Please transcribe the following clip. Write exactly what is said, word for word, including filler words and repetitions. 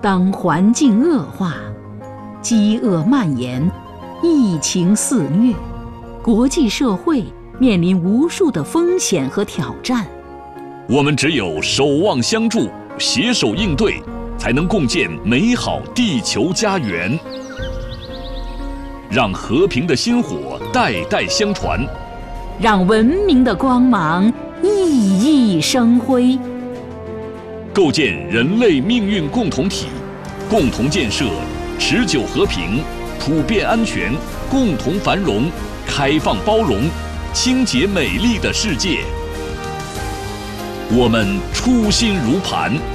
当环境恶化，饥饿蔓延，疫情肆虐，国际社会面临无数的风险和挑战。 我们只有守望相助，携手应对，才能共建美好地球家园。让和平的薪火代代相传， 让文明的光芒熠熠生辉。 构建人类命运共同体，共同建设持久和平、普遍安全、共同繁荣、开放包容、清洁美丽的世界。我们初心如磐，